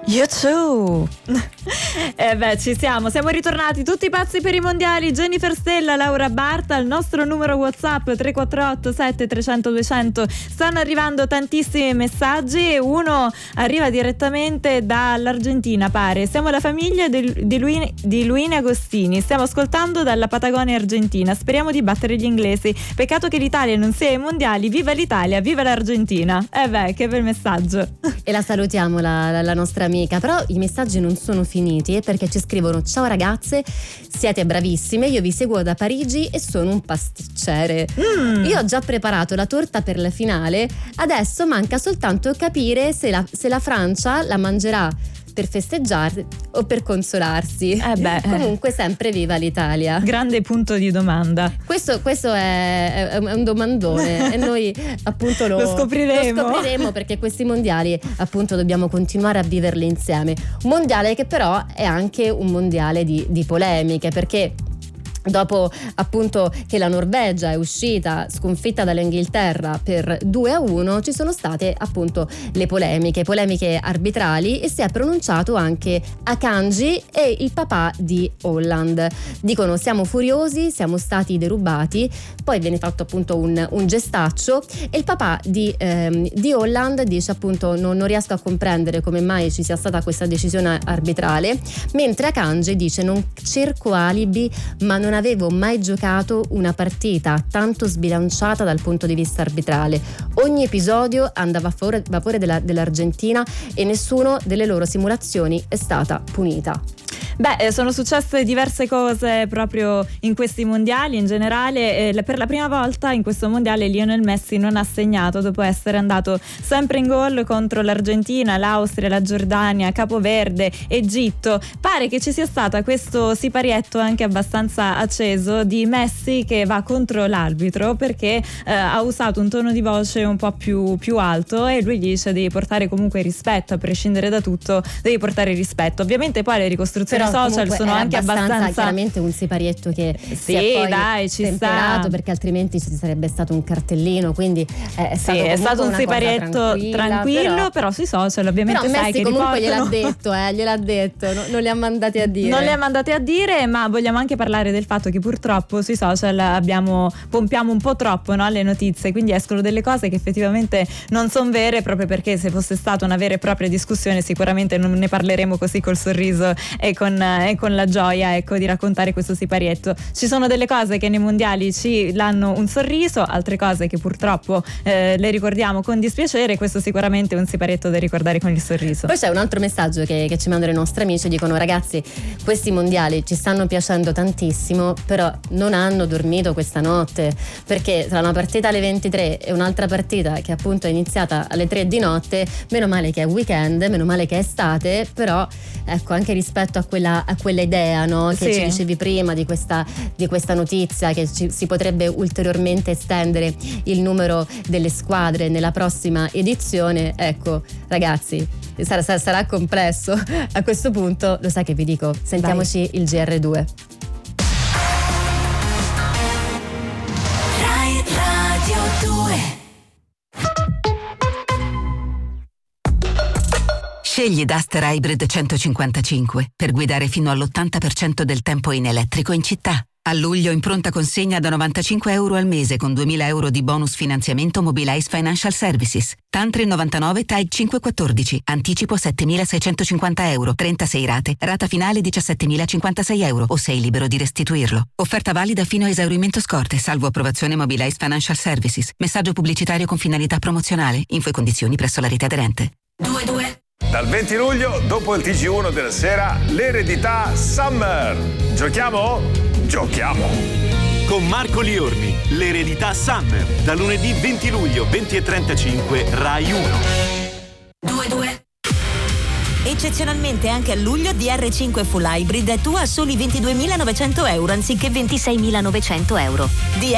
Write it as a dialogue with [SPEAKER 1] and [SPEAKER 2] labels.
[SPEAKER 1] You too. Ci siamo ritornati tutti pazzi per i mondiali. Jennifer Stella, Laura Barta, il nostro numero WhatsApp 348 7300 200. Stanno arrivando tantissimi messaggi e uno arriva direttamente dall'Argentina, pare. Siamo la famiglia di Luini Agostini, stiamo ascoltando dalla Patagonia argentina, speriamo di battere gli inglesi, peccato che l'Italia non sia ai mondiali, viva l'Italia, viva l'Argentina. Che bel messaggio.
[SPEAKER 2] E la salutiamo, la nostra amica. Però i messaggi non sono finiti, perché ci scrivono: ciao ragazze, siete bravissime, io vi seguo da Parigi e sono un pasticcere. Io ho già preparato la torta per la finale, adesso manca soltanto capire se la Francia la mangerà per festeggiare o per consolarsi. Comunque sempre viva l'Italia.
[SPEAKER 1] Grande punto di domanda.
[SPEAKER 2] Questo è un domandone e noi appunto lo scopriremo, perché questi mondiali appunto dobbiamo continuare a viverli insieme. Un mondiale che però è anche un mondiale di polemiche, perché dopo appunto che la Norvegia è uscita sconfitta dall'Inghilterra per 2-1, ci sono state appunto le polemiche arbitrali, e si è pronunciato anche Akanji e il papà di Holland. Dicono: siamo furiosi, siamo stati derubati. Poi viene fatto appunto un gestaccio e il papà di Holland dice appunto: non riesco a comprendere come mai ci sia stata questa decisione arbitrale, mentre Akanji dice: non cerco alibi, ma non avevo mai giocato una partita tanto sbilanciata dal punto di vista arbitrale. Ogni episodio andava a favore dell'Argentina e nessuna delle loro simulazioni è stata punita.
[SPEAKER 1] Sono successe diverse cose proprio in questi mondiali in generale. Per la prima volta in questo mondiale Lionel Messi non ha segnato, dopo essere andato sempre in gol contro l'Argentina, l'Austria, la Giordania, Capoverde, Egitto. Pare che ci sia stata questo siparietto anche abbastanza acceso di Messi che va contro l'arbitro perché ha usato un tono di voce un po' più alto, e lui gli dice: devi portare comunque rispetto, a prescindere da tutto devi portare rispetto. Ovviamente poi le ricostruzioni social sono anche abbastanza
[SPEAKER 2] chiaramente un siparietto che
[SPEAKER 1] sì, dai, ci sta,
[SPEAKER 2] perché altrimenti ci sarebbe stato un cartellino, quindi è stato
[SPEAKER 1] un siparietto tranquillo, però sui social ovviamente
[SPEAKER 2] però
[SPEAKER 1] sai
[SPEAKER 2] Messi
[SPEAKER 1] che
[SPEAKER 2] comunque
[SPEAKER 1] riportano...
[SPEAKER 2] gliel'ha detto, non li ha mandati a dire.
[SPEAKER 1] Non li ha mandati a dire, ma vogliamo anche parlare del fatto che purtroppo sui social pompiamo un po' troppo, no, le notizie, quindi escono delle cose che effettivamente non sono vere, proprio perché se fosse stata una vera e propria discussione sicuramente non ne parleremo così col sorriso e con la gioia, ecco, di raccontare questo siparietto. Ci sono delle cose che nei mondiali ci danno un sorriso, altre cose che purtroppo le ricordiamo con dispiacere. Questo sicuramente è un siparietto da ricordare con il sorriso.
[SPEAKER 2] Poi c'è un altro messaggio che ci mandano i nostri amici, dicono: ragazzi, questi mondiali ci stanno piacendo tantissimo, però non hanno dormito questa notte, perché tra una partita alle 23 e un'altra partita che appunto è iniziata alle 3 di notte, meno male che è weekend, meno male che è estate, però ecco, anche rispetto a quella idea, no, che ci dicevi prima di questa notizia, che si potrebbe ulteriormente estendere il numero delle squadre nella prossima edizione. Ecco ragazzi, sarà complesso. A questo punto lo sai che vi dico, sentiamoci il GR2.
[SPEAKER 3] Rai Radio 2.
[SPEAKER 4] Scegli Duster Hybrid 155 per guidare fino all'80% del tempo in elettrico in città. A luglio in pronta consegna da €95 al mese con €2.000 di bonus finanziamento Mobilize Financial Services. TAN 399 TAG 514. Anticipo €7.650. 36 rate. Rata finale €17.056 o sei libero di restituirlo. Offerta valida fino a esaurimento scorte, salvo approvazione Mobilize Financial Services. Messaggio pubblicitario con finalità promozionale. Info e condizioni presso la rete aderente.
[SPEAKER 3] 2-2.
[SPEAKER 5] Dal 20 luglio, dopo il TG1 della sera, l'eredità Summer. Giochiamo? Giochiamo!
[SPEAKER 6] Con Marco Liorni, l'eredità Summer, da lunedì 20 luglio 20:35 Rai 1.
[SPEAKER 3] 2-2.
[SPEAKER 7] Eccezionalmente anche a luglio DR5 Full Hybrid è tua a soli €22.900 anziché €26.900.